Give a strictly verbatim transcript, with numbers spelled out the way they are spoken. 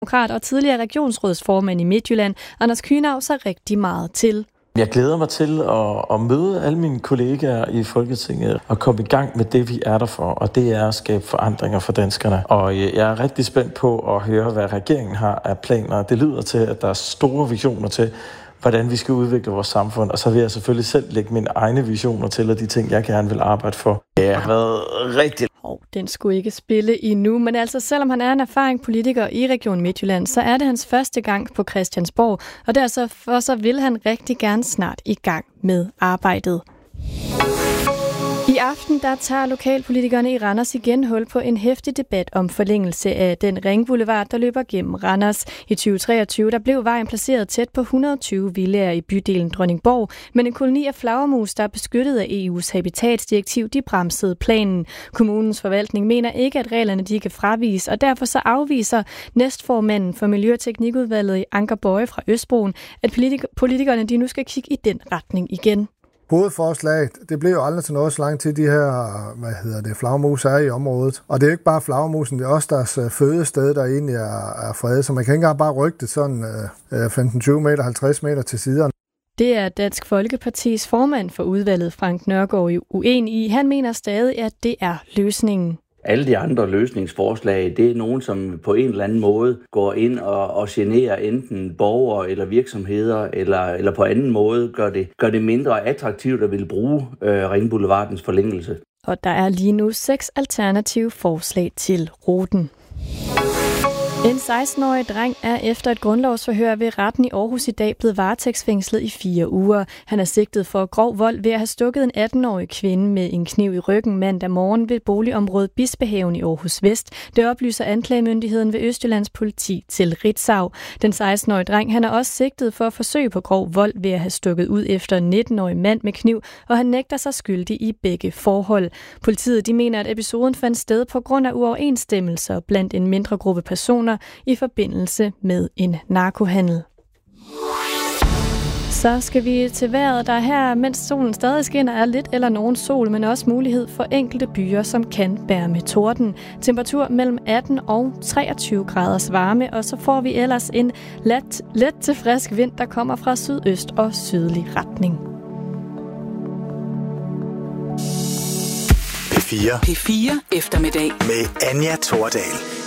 Demokrat og tidligere regionsrådsformand i Midtjylland, Anders Kühnau, sig rigtig meget til. Jeg glæder mig til at, at møde alle mine kollegaer i Folketinget og komme i gang med det, vi er der for, og det er at skabe forandringer for danskerne. Og jeg er rigtig spændt på at høre, hvad regeringen har af planer. Det lyder til, at der er store visioner til, hvordan vi skal udvikle vores samfund, og så vil jeg selvfølgelig selv lægge mine egne visioner til, og de ting, jeg gerne vil arbejde for. Det har været rigtig... Oh, den skulle ikke spille endnu, men altså selvom han er en erfaring politiker i Region Midtjylland, så er det hans første gang på Christiansborg, og derfor så vil han rigtig gerne snart i gang med arbejdet. I aften der tager lokalpolitikerne i Randers igen hul på en heftig debat om forlængelse af den ringboulevard, der løber gennem Randers. I tyve treogtyve der blev vejen placeret tæt på et hundrede og tyve villaer i bydelen Dronningborg, men en koloni af flagermus, der er beskyttet af E U's habitatsdirektiv, de bremsede planen. Kommunens forvaltning mener ikke, at reglerne de kan fravise, og derfor så afviser næstformanden for Miljø- og Teknikudvalget i Anker Boye fra Østbroen, at politikerne de nu skal kigge i den retning igen. Hovedforslaget, det blev jo aldrig til noget, så lang tid de her, hvad hedder det, flagermus er i området. Og det er jo ikke bare flagermusen, det er også deres fødested, der egentlig er, er fredet, så man kan ikke engang bare rykke det sådan øh, femten tyve meter, halvtreds meter til siderne. Det er Dansk Folkepartis formand for udvalget, Frank Nørgaard, uenig i. Han mener stadig, at det er løsningen. Alle de andre løsningsforslag, det er nogen, som på en eller anden måde går ind og, og generer enten borgere eller virksomheder, eller, eller på anden måde gør det, gør det mindre attraktivt at ville bruge øh, Ringboulevardens forlængelse. Og der er lige nu seks alternative forslag til ruten. En seksten-årig dreng er efter et grundlovsforhør ved retten i Aarhus i dag blevet varetægtsfængslet i fire uger. Han er sigtet for grov vold ved at have stukket en atten-årig kvinde med en kniv i ryggen mandag morgen ved boligområdet Bispehaven i Aarhus Vest. Det oplyser anklagemyndigheden ved Østjyllands politi til Ritzau. Den seksten-årige dreng han er også sigtet for forsøg på grov vold ved at have stukket ud efter en nitten-årig mand med kniv, og han nægter sig skyldig i begge forhold. Politiet de mener, at episoden fandt sted på grund af uoverensstemmelser blandt en mindre gruppe personer i forbindelse med en narkohandel. Så skal vi til vejret, der her, mens solen stadig skinner, er lidt eller nogen sol, men også mulighed for enkelte byer, som kan bære med torden. Temperatur mellem atten og treogtyve graders varme, og så får vi ellers en let, let til frisk vind, der kommer fra sydøst og sydlig retning. P fire. P fire eftermiddag med Anja Thordal.